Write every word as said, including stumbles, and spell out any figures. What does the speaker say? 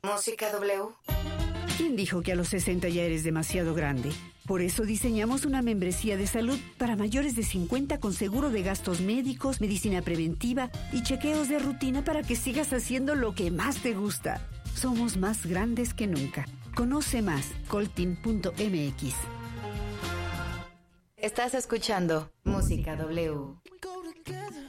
Música W. ¿Quién dijo que a los sesenta ya eres demasiado grande? Por eso diseñamos una membresía de salud para mayores de cincuenta con seguro de gastos médicos, medicina preventiva y chequeos de rutina para que sigas haciendo lo que más te gusta. Somos más grandes que nunca. Conoce más, coltin punto m x. Estás escuchando Música W. We go together.